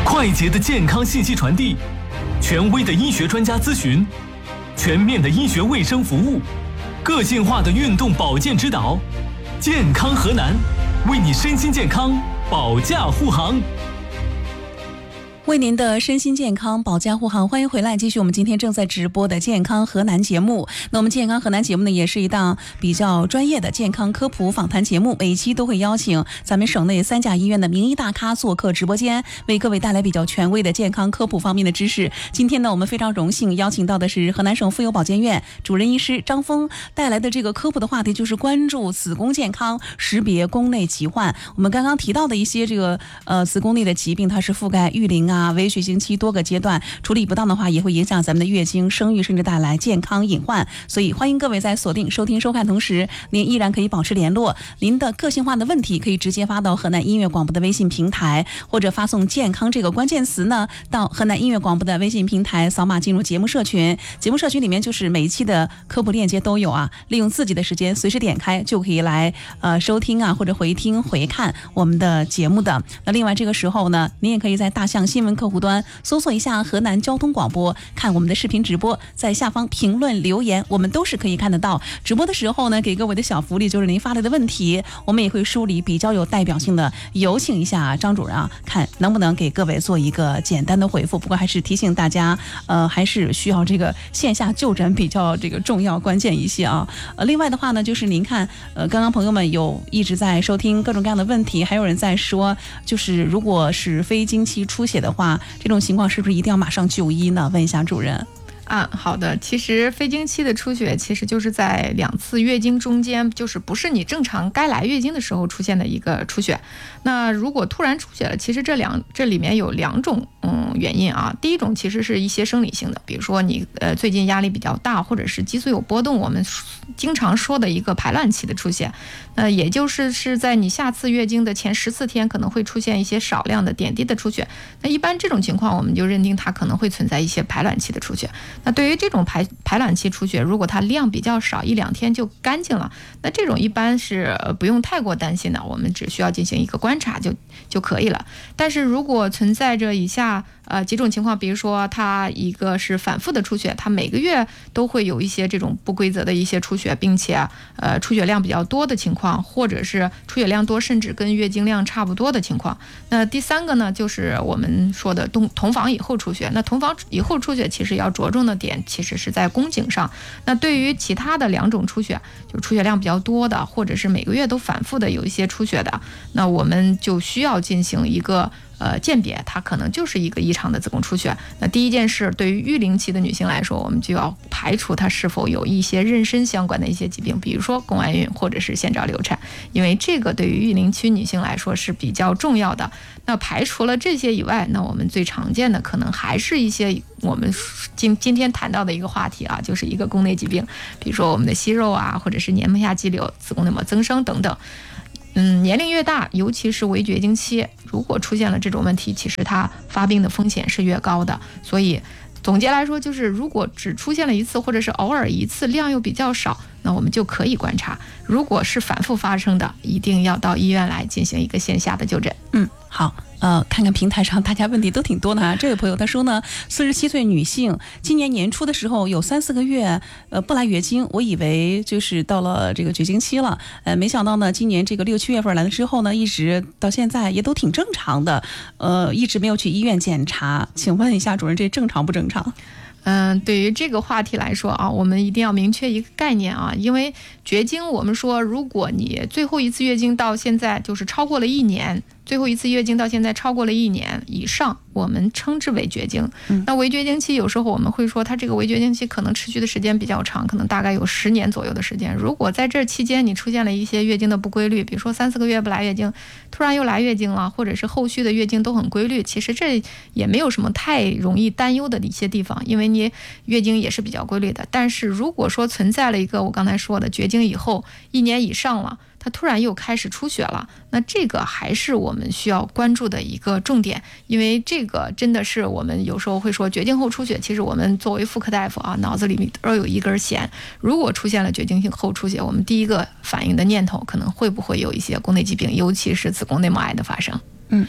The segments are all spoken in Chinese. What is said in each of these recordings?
快捷的健康信息传递，权威的医学专家咨询，全面的医学卫生服务，个性化的运动保健指导。健康河南，为你身心健康保驾护航。 为您的身心健康保驾护航，欢迎回来，继续我们今天正在直播的健康河南节目。那我们健康河南节目呢，也是一档比较专业的健康科普访谈节目，每一期都会邀请咱们省内3甲医院的名医大咖做客直播间，为各位带来比较权威的健康科普方面的知识。今天呢，我们非常荣幸邀请到的是河南省妇幼保健院主任医师张峰，带来的这个科普的话题就是关注子宫健康，识别宫内疾患。我们刚刚提到的一些这个子宫内的疾病，它是覆盖育龄围血经期多个阶段，处理不当的话也会影响咱们的月经、生育，甚至带来健康隐患。所以欢迎各位在锁定收听收看同时，您依然可以保持联络。您的个性化的问题可以直接发到河南音乐广播的微信平台，或者发送健康这个关键词呢到河南音乐广播的微信平台，扫码进入节目社群。节目社群里面就是每一期的科普链接都有啊，利用自己的时间随时点开就可以来收听或者回听回看我们的节目的。那另外这个时候呢，您也可以在大象新闻客户端搜索一下河南交通广播，看我们的视频直播，在下方评论留言，我们都是可以看得到。直播的时候呢，给各位的小福利就是您发来的问题，我们也会梳理比较有代表性的，有请一下张主任看能不能给各位做一个简单的回复。不过还是提醒大家，还是需要这个线下就诊比较这个重要关键一些啊。另外的话呢，就是您看，刚刚朋友们有一直在收听各种各样的问题，还有人在说，就是如果是非经期出血的话，这种情况是不是一定要马上就医呢？问一下主任。 好的，其实非经期的出血其实就是在2次月经中间，就是不是你正常该来月经的时候出现的一个出血。那如果突然出血了，其实这里面有2种原因啊。第一种其实是一些生理性的，比如说你最近压力比较大，或者是激素有波动，我们经常说的一个排卵期的出现。也就是在你下次月经的前14天可能会出现一些少量的点滴的出血。那一般这种情况我们就认定它可能会存在一些排卵期的出血。那对于这种排卵期出血，如果它量比较少，1-2天就干净了，那这种一般是不用太过担心的，我们只需要进行一个观察就可以了。但是如果存在着以下几种情况，比如说它一个是反复的出血，它每个月都会有一些这种不规则的一些出血，并且出血量比较多的情况，或者是出血量多甚至跟月经量差不多的情况。那第3个呢，就是我们说的同房以后出血。那同房以后出血其实要着重的点其实是在宫颈上。那对于其他的2种出血，就出血量比较多的，或者是每个月都反复的有一些出血的，那我们就需要进行一个鉴别，它可能就是一个异常的子宫出血。那第一件事，对于育龄期的女性来说，我们就要排除她是否有一些妊娠相关的一些疾病，比如说宫外孕或者是先兆流产，因为这个对于育龄期女性来说是比较重要的。那排除了这些以外，那我们最常见的可能还是一些我们今天谈到的一个话题啊，就是一个宫内疾病，比如说我们的息肉或者是黏膜下肌瘤、子宫内膜增生等等。年龄越大，尤其是围绝经期，如果出现了这种问题，其实它发病的风险是越高的。所以总结来说，就是如果只出现了一次，或者是偶尔一次，量又比较少，那我们就可以观察。如果是反复发生的，一定要到医院来进行一个线下的就诊。 好。看看平台上大家问题都挺多的啊。这位朋友他说呢，47岁女性，今年年初的时候有3-4个月不来月经，我以为就是到了这个绝经期了，没想到呢今年这个6-7月份来了之后呢，一直到现在也都挺正常的，一直没有去医院检查，请问一下主任，这正常不正常？ 对于这个话题来说我们一定要明确一个概念因为绝经，我们说如果你最后一次月经到现在就是超过了1年，最后一次月经到现在超过了1年以上，我们称之为绝经。那围绝经期有时候我们会说它这个围绝经期可能持续的时间比较长，可能大概有10年左右的时间。如果在这期间你出现了一些月经的不规律，比如说3-4个月不来月经，突然又来月经了，或者是后续的月经都很规律，其实这也没有什么太容易担忧的一些地方，因为你月经也是比较规律的。但是如果说存在了一个我刚才说的绝经以后1年以上了，它突然又开始出血了，那这个还是我们需要关注的一个重点。因为这个真的是我们有时候会说绝经后出血，其实我们作为妇科大夫脑子里面都有一根弦，如果出现了绝经后出血，我们第一个反应的念头可能会不会有一些宫内疾病，尤其是子宫内膜癌的发生。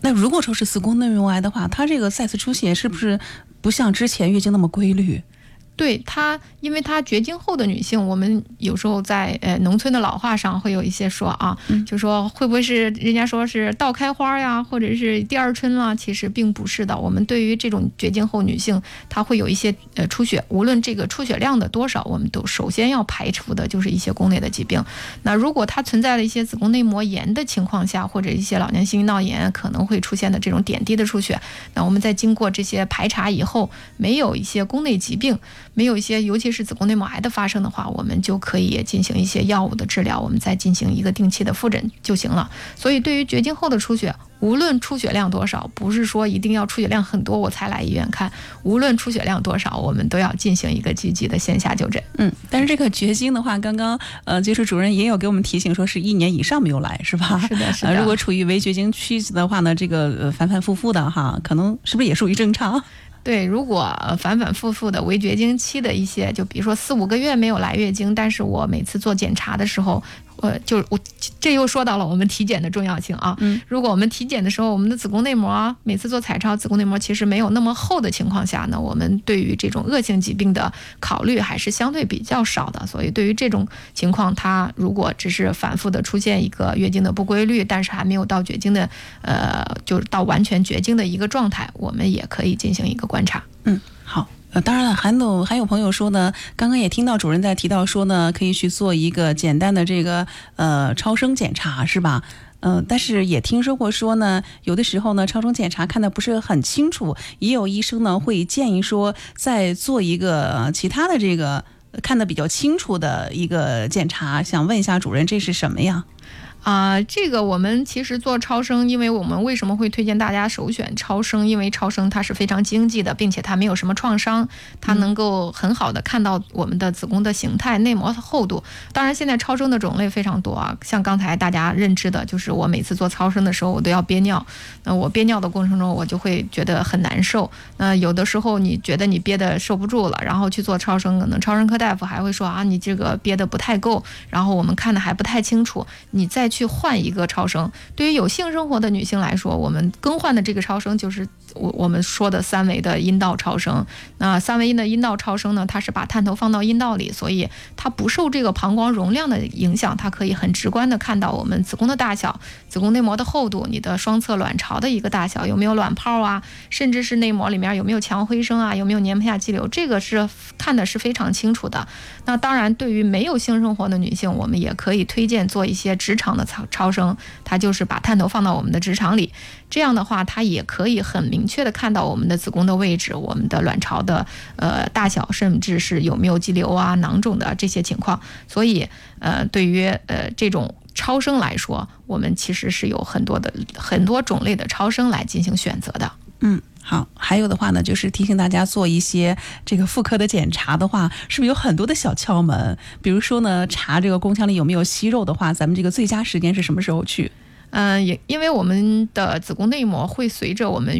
那如果说是子宫内膜癌的话，它这个再次出血是不是不像之前月经那么规律？ 对她，因为她绝经后的女性，我们有时候在农村的老话上会有一些说啊，就说会不会是人家说是倒开花呀，或者是第二春啦？其实并不是的。我们对于这种绝经后女性，她会有一些出血，无论这个出血量的多少，我们都首先要排除的就是一些宫内的疾病。那如果它存在了一些子宫内膜炎的情况下，或者一些老年性阴道炎可能会出现的这种点滴的出血，那我们在经过这些排查以后，没有一些宫内疾病，没有一些尤其是子宫内膜癌的发生的话，我们就可以进行一些药物的治疗，我们再进行一个定期的复诊就行了。所以对于绝经后的出血，无论出血量多少，不是说一定要出血量很多我才来医院看，无论出血量多少，我们都要进行一个积极的线下就诊。 但是这个绝经的话，刚刚就是主任也有给我们提醒说是1年以上没有来，是吧？ 是的，是的。 如果处于围绝经期的话呢，这个反反复复的哈，可能是不是也属于正常？ 对，如果反反复复的围绝经期的一些，就比如说4、5个月没有来月经，但是我每次做检查的时候，这又说到了我们体检的重要性啊。如果我们体检的时候，我们的子宫内膜每次做彩超，子宫内膜其实没有那么厚的情况下呢，我们对于这种恶性疾病的考虑还是相对比较少的。所以对于这种情况，它如果只是反复的出现一个月经的不规律，但是还没有到绝经的就是到完全绝经的一个状态，我们也可以进行一个观察。 好。当然了，还有朋友说呢，刚刚也听到主任在提到说呢，可以去做一个简单的这个超声检查，是吧？但是也听说过说呢，有的时候呢，超声检查看得不是很清楚，也有医生呢会建议说再做一个其他的这个看得比较清楚的一个检查，想问一下主任，这是什么呀？ 这个我们其实做超声，因为我们为什么会推荐大家首选超声？因为超声它是非常经济的，并且它没有什么创伤，它能够很好的看到我们的子宫的形态、内膜的厚度。当然，现在超声的种类非常多啊，像刚才大家认知的，就是我每次做超声的时候，我都要憋尿。那我憋尿的过程中，我就会觉得很难受。那有的时候你觉得你憋得受不住了，然后去做超声，可能超声科大夫还会说你这个憋得不太够，然后我们看的还不太清楚，你再去换一个超声。对于有性生活的女性来说，我们更换的这个超声就是我们说的3维的阴道超声。那3维的阴道超声呢，它是把探头放到阴道里，所以它不受这个膀胱容量的影响，它可以很直观的看到我们子宫的大小、子宫内膜的厚度、你的双侧卵巢的一个大小，有没有卵泡啊，甚至是内膜里面有没有强灰生啊，有没有黏不下肌瘤，这个是看的是非常清楚的。那当然，对于没有性生活的女性，我们也可以推荐做一些直肠的超声，它就是把探头放到我们的直肠里，这样的话，它也可以很明确的看到我们的子宫的位置、我们的卵巢的大小，甚至是有没有肌瘤啊、囊肿的这些情况。所以对于这种超声来说，我们其实是有很多种类的超声来进行选择的。 好，还有的话呢，就是提醒大家做一些这个妇科的检查的话，是不是有很多的小窍门？比如说呢，查这个宫腔里有没有息肉的话，咱们这个最佳时间是什么时候去？ 因为我们的子宫内膜会随着我们